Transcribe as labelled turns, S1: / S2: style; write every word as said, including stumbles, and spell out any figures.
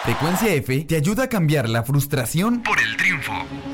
S1: Frecuencia F te ayuda a cambiar la frustración por el triunfo.